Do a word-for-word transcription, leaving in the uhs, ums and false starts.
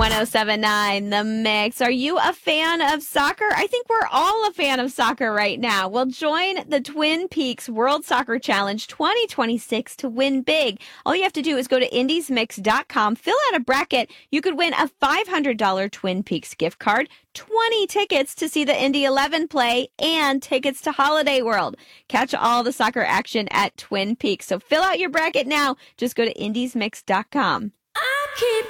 one oh seven point nine The Mix. Are you a fan of soccer? I think we're all a fan of soccer right now. Well, join the Twin Peaks World Soccer Challenge twenty twenty-six to win big. All you have to do is go to indies mix dot com, fill out a bracket. You could win a five hundred dollars Twin Peaks gift card, twenty tickets to see the Indy eleven play, and tickets to Holiday World. Catch all the soccer action at Twin Peaks. So fill out your bracket now. Just go to indies mix dot com. I keep